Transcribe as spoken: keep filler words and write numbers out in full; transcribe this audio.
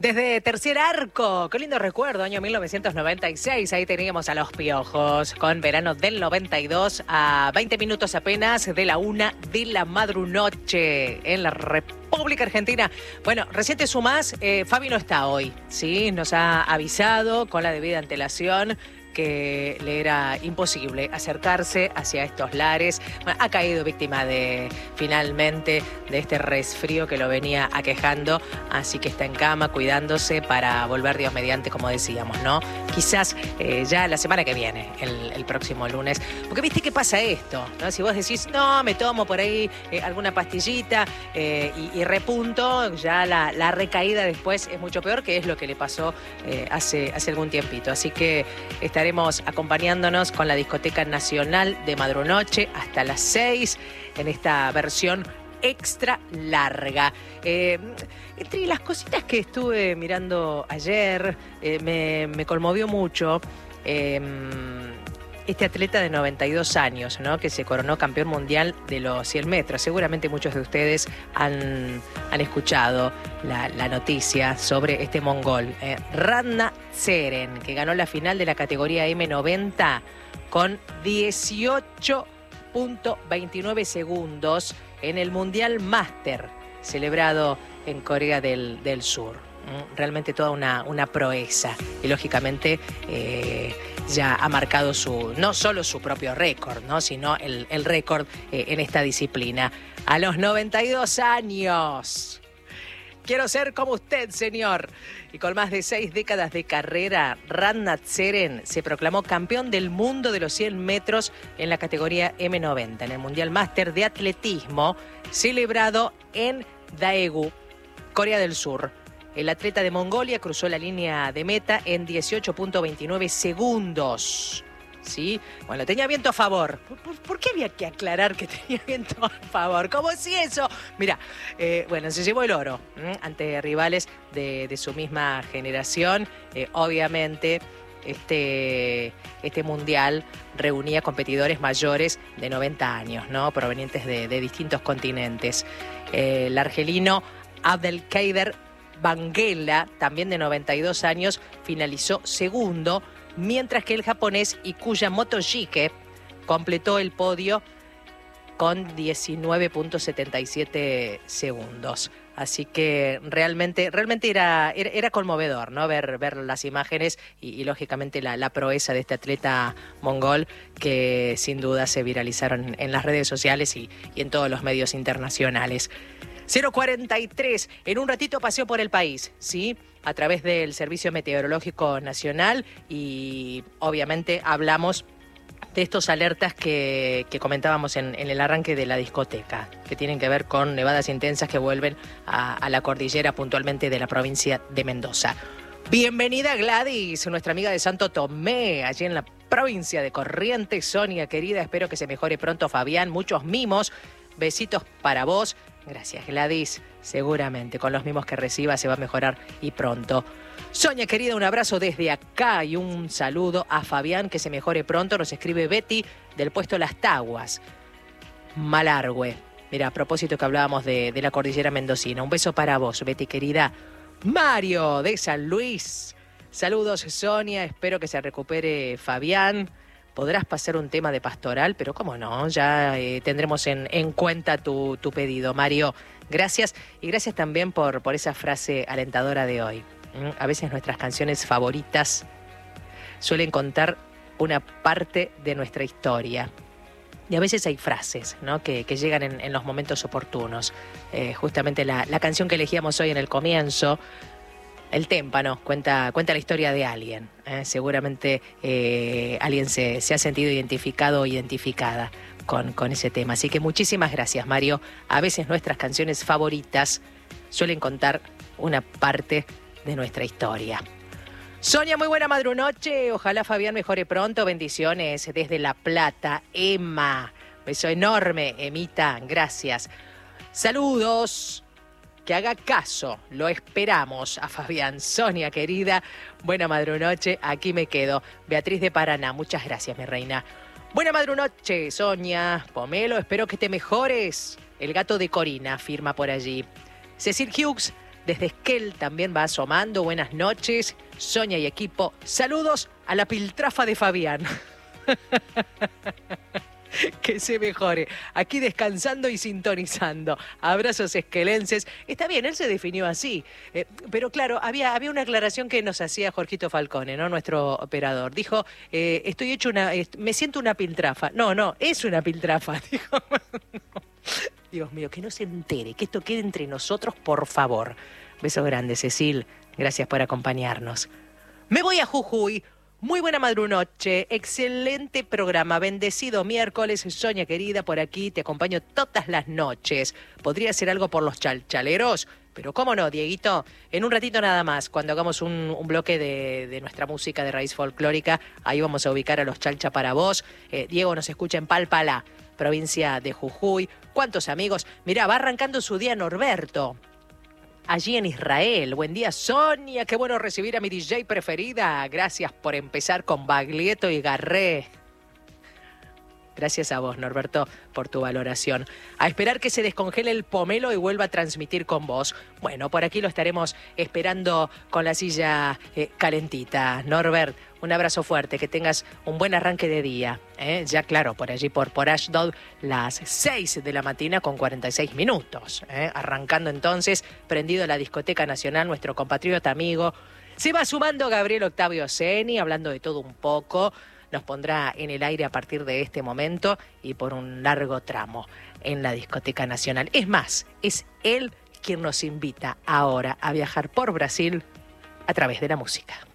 Desde Tercer Arco, qué lindo recuerdo, año mil novecientos noventa y seis, ahí teníamos a Los Piojos, con verano del noventa y dos, a veinte minutos apenas de la una de la madrunoche en la República Argentina. Bueno, recién te sumás, eh, Fabi no está hoy, ¿sí? Nos ha avisado con la debida antelación que le era imposible acercarse hacia estos lares. Bueno, ha caído víctima de, finalmente, de este resfrío que lo venía aquejando, así que está en cama cuidándose para volver Dios mediante, como decíamos, ¿no? Quizás eh, ya la semana que viene, el, el próximo lunes. Porque viste qué pasa esto, ¿no? Si vos decís, no, me tomo por ahí eh, alguna pastillita eh, y, y repunto, ya la, la recaída después es mucho peor, que es lo que le pasó eh, hace, hace algún tiempito. Así que estaremos acompañándonos con la Discoteca Nacional de Madrunoche hasta las seis en esta versión extra larga. Eh, entre las cositas que estuve mirando ayer, eh, me, me conmovió mucho eh, este atleta de noventa y dos años, ¿no? Que se coronó campeón mundial de los cien metros. Seguramente muchos de ustedes han, han escuchado la, la noticia sobre este mongol, eh, Radna Tseren, que ganó la final de la categoría eme noventa con dieciocho punto veintinueve segundos en el Mundial Master celebrado en Corea del, del Sur. Realmente toda una, una proeza. Y lógicamente eh, ya ha marcado su, no solo su propio récord, ¿no? Sino el, el récord eh, en esta disciplina. A los noventa y dos años. Quiero ser como usted, señor. Y con más de seis décadas de carrera, Radna Tseren se proclamó campeón del mundo de los cien metros en la categoría eme noventa, en el Mundial Máster de Atletismo, celebrado en Daegu, Corea del Sur. El atleta de Mongolia cruzó la línea de meta en dieciocho punto veintinueve segundos. ¿Sí? Bueno, tenía viento a favor. ¿Por, por, ¿Por qué había que aclarar que tenía viento a favor? ¿Cómo si eso? Mira, eh, bueno, se llevó el oro ¿eh? ante rivales de, de su misma generación. Eh, obviamente, este, este mundial reunía competidores mayores de noventa años, ¿no? Provenientes de, de distintos continentes. Eh, el argelino Abdelkader Banguela, también de noventa y dos años, finalizó segundo, mientras que el japonés Ikuya Motoshige completó el podio con diecinueve punto setenta y siete segundos. Así que realmente, realmente era, era, era conmovedor, ¿no? Ver, ver las imágenes y, y lógicamente la, la proeza de este atleta mongol, que sin duda se viralizaron en las redes sociales y, y en todos los medios internacionales. cero cuarenta y tres, en un ratito paseo por el país, ¿sí? A través del Servicio Meteorológico Nacional, y obviamente hablamos de estos alertas que, que comentábamos en, en el arranque de la discoteca, que tienen que ver con nevadas intensas que vuelven a, a la cordillera, puntualmente de la provincia de Mendoza. Bienvenida Gladys, nuestra amiga de Santo Tomé, allí en la provincia de Corrientes. Sonia, querida, espero que se mejore pronto Fabián. Muchos mimos, besitos para vos. Gracias, Gladys. Seguramente con los mismos que reciba se va a mejorar y pronto. Sonia, querida, un abrazo desde acá y un saludo a Fabián, que se mejore pronto. Nos escribe Betty del puesto Las Taguas, Malargüe. Mira, a propósito que hablábamos de, de la cordillera mendocina. Un beso para vos, Betty, querida. Mario de San Luis. Saludos, Sonia. Espero que se recupere Fabián. Podrás pasar un tema de pastoral, pero cómo no, ya eh, tendremos en, en cuenta tu, tu pedido, Mario. Gracias, y gracias también por, por esa frase alentadora de hoy. ¿Mm? A veces nuestras canciones favoritas suelen contar una parte de nuestra historia. Y a veces hay frases, ¿no? que, que llegan en, en los momentos oportunos. Eh, justamente la, la canción que elegíamos hoy en el comienzo, El Témpano, cuenta, cuenta la historia de alguien. ¿eh? Seguramente eh, alguien se, se ha sentido identificado o identificada con, con ese tema. Así que muchísimas gracias, Mario. A veces nuestras canciones favoritas suelen contar una parte de nuestra historia. Sonia, muy buena madrunoche. Ojalá Fabián mejore pronto. Bendiciones desde La Plata. Emma, beso enorme, Emita. Gracias. Saludos. Que haga caso, lo esperamos a Fabián. Sonia, querida, buena madrunoche, aquí me quedo. Beatriz de Paraná, muchas gracias, mi reina. Buena madrunoche, Sonia. Pomelo, espero que te mejores. El gato de Corina firma por allí. Cecil Hughes Desde Esquel también va asomando. Buenas noches, Sonia y equipo. Saludos a la piltrafa de Fabián. Que se mejore. Aquí descansando y sintonizando. Abrazos esquelenses. Está bien, él se definió así. Eh, pero claro, había, había una aclaración que nos hacía Jorgito Falcone, ¿no? Nuestro operador. Dijo, eh, estoy hecho una... me siento una piltrafa. No, no, es una piltrafa. Dijo, no. Dios mío, que no se entere, que esto quede entre nosotros, por favor. Beso grande, Cecil. Gracias por acompañarnos. Me voy a Jujuy. Muy buena madrunoche, excelente programa, bendecido miércoles, Sonia querida, por aquí te acompaño todas las noches. ¿Podría hacer algo por los chalchaleros? Pero cómo no, Dieguito, en un ratito nada más, cuando hagamos un, un bloque de, de nuestra música de raíz folclórica, ahí vamos a ubicar a los chalcha para vos. Eh, Diego nos escucha en Palpalá, provincia de Jujuy. ¿Cuántos amigos? Mirá, va arrancando su día Norberto. Allí en Israel. Buen día, Sonia. Qué bueno recibir a mi D J preferida. Gracias por empezar con Baglietto y Garré. Gracias a vos, Norberto, por tu valoración. A esperar que se descongele el pomelo y vuelva a transmitir con vos. Bueno, por aquí lo estaremos esperando con la silla eh, calentita. Norbert, un abrazo fuerte, que tengas un buen arranque de día. ¿eh? Ya claro, por allí, por, por Ashdod, las seis de la mañana con cuarenta y seis minutos. ¿eh? Arrancando entonces, prendido la Discoteca Nacional, nuestro compatriota amigo. Se va sumando Gabriel Octavio Ceni, hablando de todo un poco. Nos pondrá en el aire a partir de este momento y por un largo tramo en la Discoteca Nacional. Es más, es él quien nos invita ahora a viajar por Brasil a través de la música.